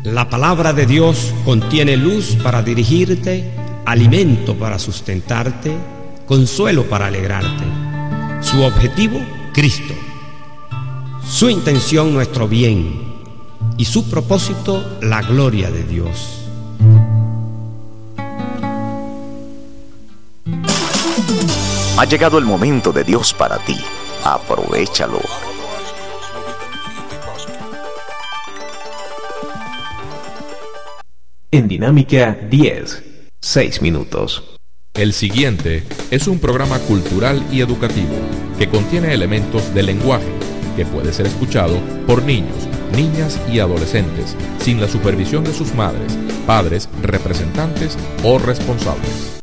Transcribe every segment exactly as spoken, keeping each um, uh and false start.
La palabra de Dios contiene luz para dirigirte, alimento para sustentarte, consuelo para alegrarte. Su objetivo, Cristo. Su intención, nuestro bien. Y su propósito, la gloria de Dios. Ha llegado el momento de Dios para ti. Aprovéchalo. En Dinámica diez, seis minutos. El siguiente es un programa cultural y educativo que contiene elementos de lenguaje que puede ser escuchado por niños, niñas y adolescentes sin la supervisión de sus madres, padres, representantes o responsables.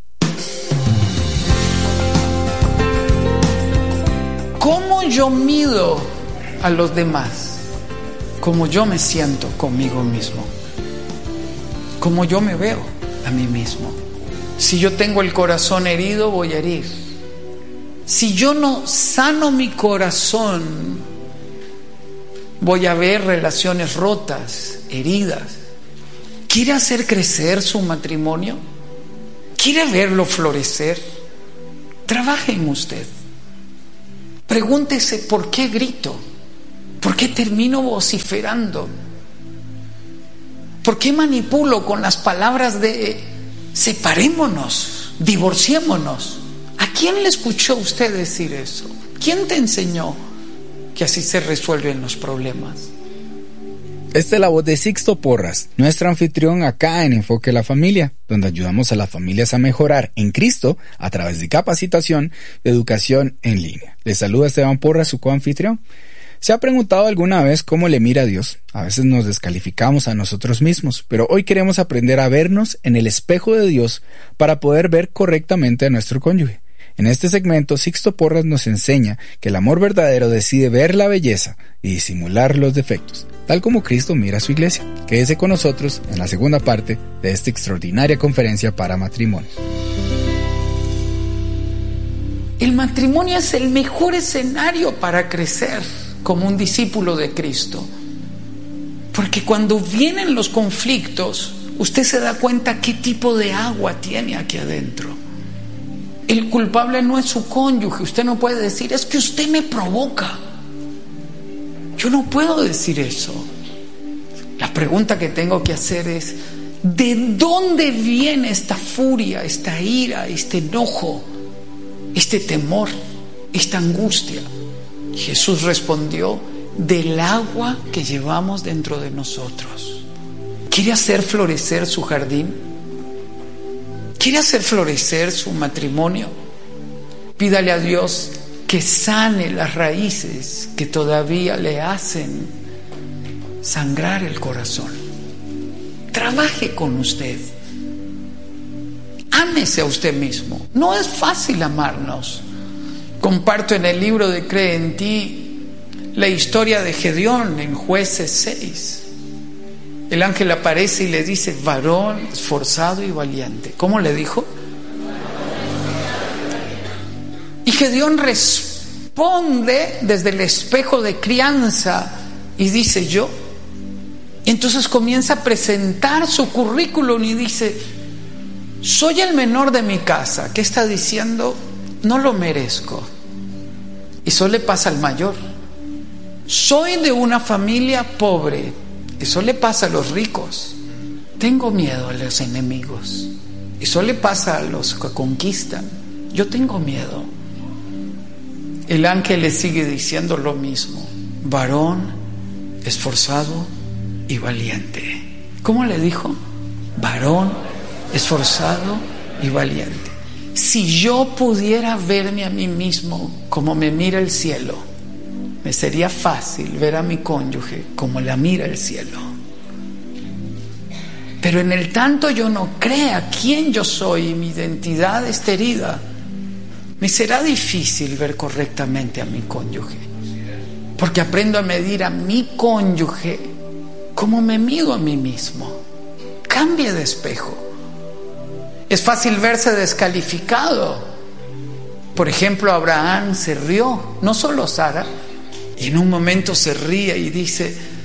¿Cómo yo mido a los demás? ¿Cómo yo me siento conmigo mismo? ¿Cómo yo me veo a mí mismo? Si yo tengo el corazón herido, voy a herir. Si yo no sano mi corazón, voy a ver relaciones rotas, heridas. ¿Quiere hacer crecer su matrimonio? ¿Quiere verlo florecer? Trabaje en usted. Pregúntese por qué grito, por qué termino vociferando, por qué manipulo con las palabras de separémonos, divorciémonos. ¿A quién le escuchó usted decir eso? ¿Quién te enseñó que así se resuelven los problemas? Esta es la voz de Sixto Porras, nuestro anfitrión acá en Enfoque a la Familia, donde ayudamos a las familias a mejorar en Cristo a través de capacitación y educación en línea. Les saluda Esteban Porras, su coanfitrión. ¿Se ha preguntado alguna vez cómo le mira a Dios? A veces nos descalificamos a nosotros mismos, pero hoy queremos aprender a vernos en el espejo de Dios para poder ver correctamente a nuestro cónyuge. En este segmento, Sixto Porras nos enseña que el amor verdadero decide ver la belleza y disimular los defectos, tal como Cristo mira a su iglesia. Quédese con nosotros en la segunda parte de esta extraordinaria conferencia para matrimonios. El matrimonio es el mejor escenario para crecer como un discípulo de Cristo, porque cuando vienen los conflictos, usted se da cuenta qué tipo de agua tiene aquí adentro. El culpable no es su cónyuge. Usted no puede decir, es que usted me provoca. Yo no puedo decir eso. La pregunta que tengo que hacer es, ¿de dónde viene esta furia, esta ira, este enojo, este temor, esta angustia? Jesús respondió, del agua que llevamos dentro de nosotros. ¿Quiere hacer florecer su jardín? ¿Quiere hacer florecer su matrimonio? Pídale a Dios que sane las raíces que todavía le hacen sangrar el corazón. Trabaje con usted. Ámese a usted mismo. No es fácil amarnos. Comparto en el libro de Cree en Ti la historia de Gedeón en Jueces seis. El ángel aparece y le dice, varón esforzado y valiente. ¿Cómo le dijo? Y Gedeón responde desde el espejo de crianza y dice, yo. Y entonces comienza a presentar su currículum y dice, soy el menor de mi casa. ¿Qué está diciendo? No lo merezco. Y eso le pasa al mayor. Soy de una familia pobre. Eso le pasa a los ricos. Tengo miedo a los enemigos. Eso le pasa a los que conquistan. Yo tengo miedo. El ángel le sigue diciendo lo mismo. Varón esforzado y valiente. ¿Cómo le dijo? Varón esforzado y valiente. Si yo pudiera verme a mí mismo como me mira el cielo, me sería fácil ver a mi cónyuge como la mira el cielo. Pero en el tanto yo no crea quién yo soy y mi identidad está herida, me será difícil ver correctamente a mi cónyuge, porque aprendo a medir a mi cónyuge como me mido a mí mismo. Cambie de espejo. Es fácil verse descalificado. Por ejemplo, Abraham se rió, no solo Sara, y en un momento se ríe y dice, ¿acaso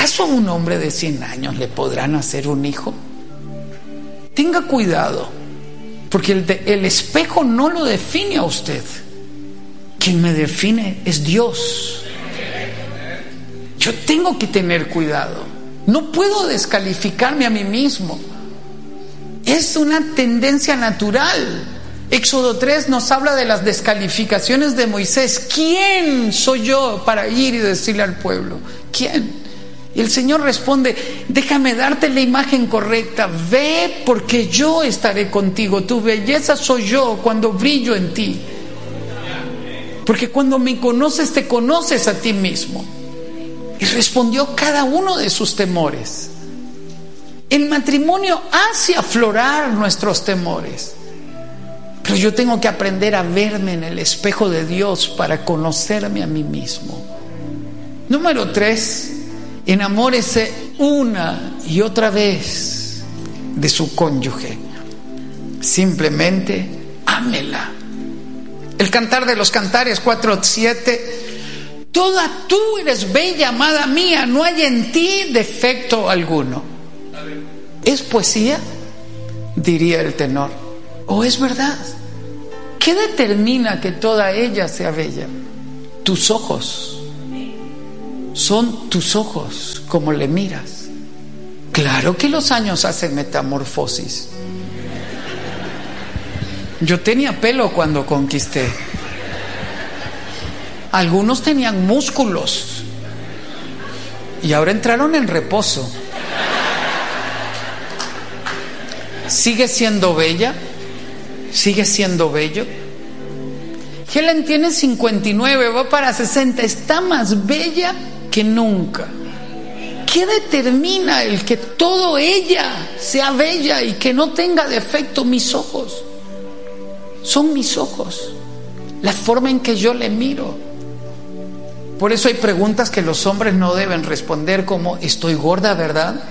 ¿Acaso a un hombre de cien años le podrán hacer un hijo? Tenga cuidado, porque el, de, el espejo no lo define a usted. Quien me define es Dios. Yo tengo que tener cuidado. No puedo descalificarme a mí mismo. Es una tendencia natural. Éxodo tres nos habla de las descalificaciones de Moisés. ¿Quién soy yo para ir y decirle al pueblo? ¿Quién? Y el Señor responde: déjame darte la imagen correcta. Ve, porque yo estaré contigo. Tu belleza soy yo cuando brillo en ti. Porque cuando me conoces, te conoces a ti mismo. Y respondió cada uno de sus temores. El matrimonio hace aflorar nuestros temores. Pero yo tengo que aprender a verme en el espejo de Dios para conocerme a mí mismo. Número tres, enamórese una y otra vez de su cónyuge. Simplemente ámela. El Cantar de los Cantares cuatro siete: toda tú eres bella, amada mía, no hay en ti defecto alguno. ¿Es poesía?, diría el tenor. ¿O es verdad? ¿Qué determina que toda ella sea bella? Tus ojos. Son tus ojos, como le miras. Claro que los años hacen metamorfosis. Yo tenía pelo cuando conquisté. Algunos tenían músculos y ahora entraron en reposo. ¿Sigue siendo bella? ¿Sigue siendo bello? Helen tiene cincuenta y nueve, va para sesenta, está más bella que nunca. ¿Qué determina el que todo ella sea bella y que no tenga defecto? Mis ojos. Son mis ojos, la forma en que yo le miro. Por eso hay preguntas que los hombres no deben responder, como: ¿estoy gorda, verdad?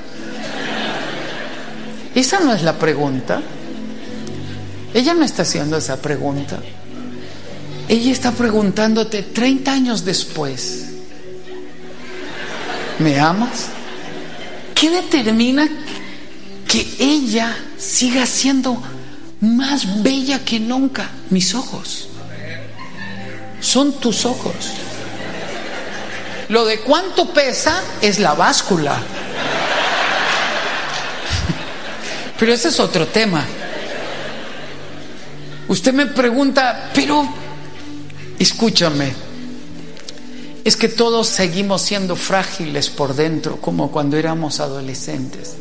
Esa no es la pregunta. Ella no está haciendo esa pregunta. Ella está preguntándote treinta años después: ¿me amas? ¿Qué determina que ella siga siendo más bella que nunca? Mis ojos. Son tus ojos. Lo de cuánto pesa es la báscula. Pero ese es otro tema. Usted me pregunta, pero escúchame, es que todos seguimos siendo frágiles por dentro, como cuando éramos adolescentes.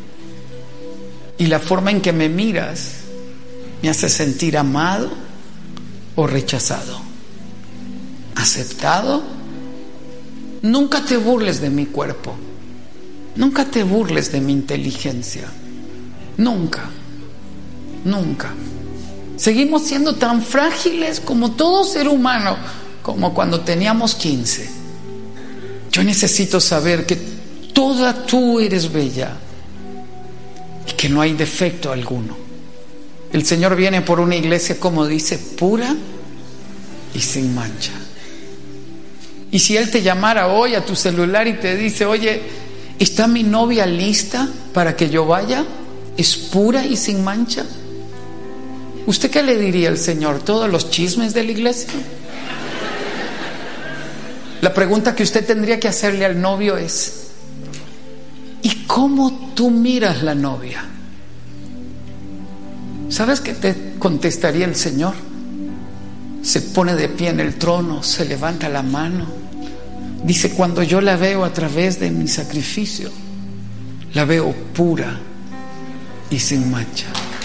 Y la forma en que me miras me hace sentir amado o rechazado. ¿Aceptado? Nunca te burles de mi cuerpo. Nunca te burles de mi inteligencia. Nunca. Nunca. Seguimos siendo tan frágiles como todo ser humano, como cuando teníamos quince. Yo necesito saber que toda tú eres bella y que no hay defecto alguno. El Señor viene por una iglesia, como dice, pura y sin mancha. Y si Él te llamara hoy a tu celular y te dice: oye, ¿está mi novia lista para que yo vaya? ¿Es pura y sin mancha? ¿Usted qué le diría al Señor? ¿Todos los chismes de la iglesia? La pregunta que usted tendría que hacerle al novio es: ¿y cómo tú miras la novia? ¿Sabes qué te contestaría el Señor? Se pone de pie en el trono, se levanta la mano, dice: cuando yo la veo a través de mi sacrificio, la veo pura y sin mancha.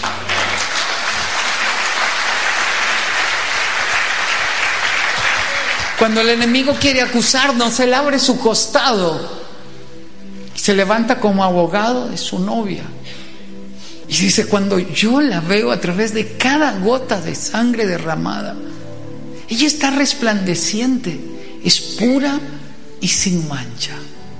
Cuando el enemigo quiere acusarnos, él abre su costado y se levanta como abogado de su novia y dice: cuando yo la veo a través de cada gota de sangre derramada, ella está resplandeciente, es pura y sin mancha,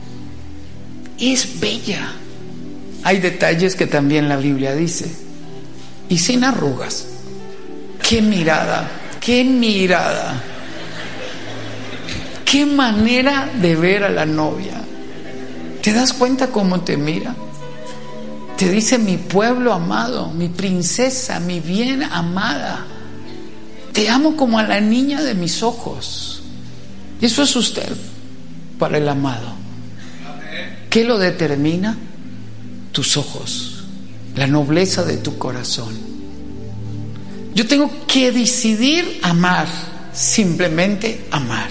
es bella. Hay detalles que también la Biblia dice: y sin arrugas. ¡Qué mirada! ¡Qué mirada! ¡Qué manera de ver a la novia! ¿Te das cuenta cómo te mira? Te dice mi pueblo amado, mi princesa, mi bien amada. Te amo como a la niña de mis ojos. Y eso es usted para el amado. ¿Qué lo determina? Tus ojos, la nobleza de tu corazón. Yo tengo que decidir amar, simplemente amar.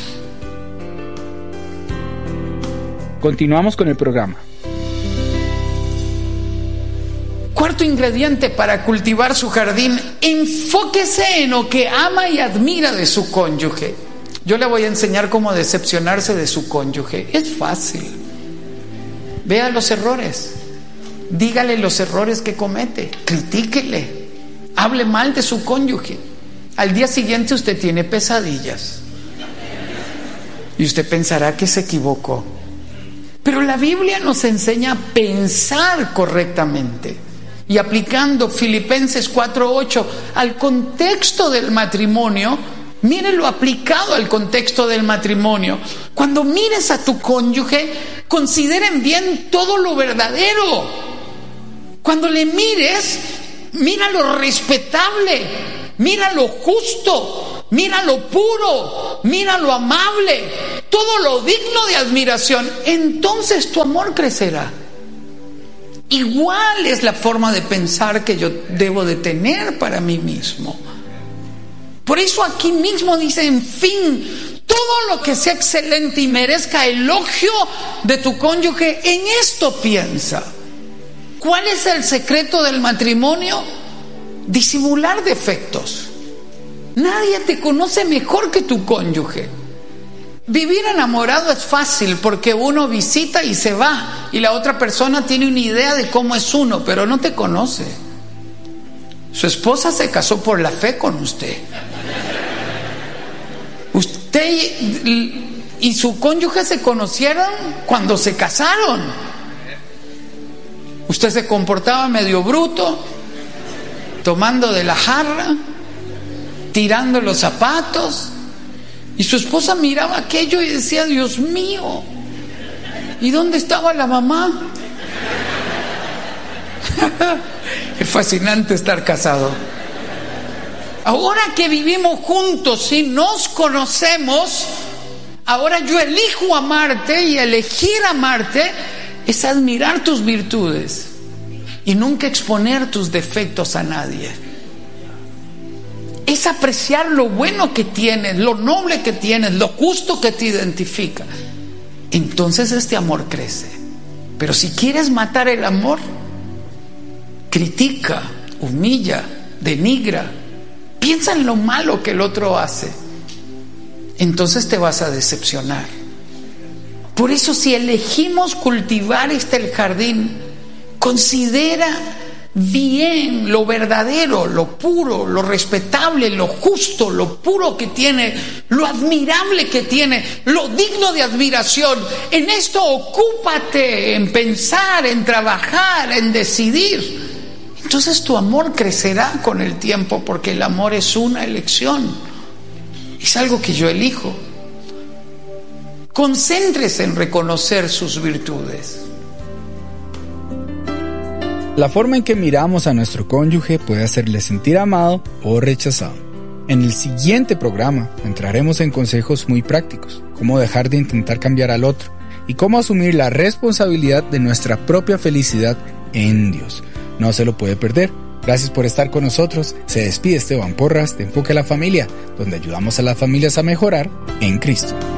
Continuamos con el programa. Cuarto ingrediente para cultivar su jardín: enfóquese en lo que ama y admira de su cónyuge. Yo le voy a enseñar cómo decepcionarse de su cónyuge. Es fácil. Vea los errores. Dígale los errores que comete. Critíquele. Hable mal de su cónyuge. Al día siguiente usted tiene pesadillas. Y usted pensará que se equivocó. Pero la Biblia nos enseña a pensar correctamente. Y aplicando Filipenses cuatro ocho al contexto del matrimonio, mírelo aplicado al contexto del matrimonio. Cuando mires a tu cónyuge, consideren bien todo lo verdadero. Cuando le mires, mira lo respetable, mira lo justo, mira lo puro, mira lo amable, todo lo digno de admiración. Entonces tu amor crecerá. Igual es la forma de pensar que yo debo de tener para mí mismo. Por eso aquí mismo dice, en fin, todo lo que sea excelente y merezca elogio de tu cónyuge, en esto piensa. ¿Cuál es el secreto del matrimonio? Disimular defectos. Nadie te conoce mejor que tu cónyuge. Vivir enamorado es fácil porque uno visita y se va y la otra persona tiene una idea de cómo es uno, pero no te conoce. Su esposa se casó por la fe con usted. Usted y su cónyuge se conocieron cuando se casaron. Usted se comportaba medio bruto, tomando de la jarra, tirando los zapatos. Y su esposa miraba aquello y decía, Dios mío, ¿y dónde estaba la mamá? Es fascinante estar casado. Ahora que vivimos juntos y nos conocemos, ahora yo elijo amarte, y elegir amarte es admirar tus virtudes y nunca exponer tus defectos a nadie. Es apreciar lo bueno que tienes, lo noble que tienes, lo justo que te identifica. Entonces este amor crece. Pero si quieres matar el amor, critica, humilla, denigra, piensa en lo malo que el otro hace, entonces te vas a decepcionar. Por eso, si elegimos cultivar este el jardín, considera bien lo verdadero, lo puro, lo respetable, lo justo, lo puro que tiene, lo admirable que tiene, lo digno de admiración. En esto ocúpate, en pensar, en trabajar, en decidir. Entonces tu amor crecerá con el tiempo, porque el amor es una elección, es algo que yo elijo. Concéntrese en reconocer sus virtudes. La forma en que miramos a nuestro cónyuge puede hacerle sentir amado o rechazado. En el siguiente programa entraremos en consejos muy prácticos, cómo dejar de intentar cambiar al otro y cómo asumir la responsabilidad de nuestra propia felicidad en Dios. No se lo puede perder. Gracias por estar con nosotros. Se despide Esteban Porras de Enfoque a la Familia, donde ayudamos a las familias a mejorar en Cristo.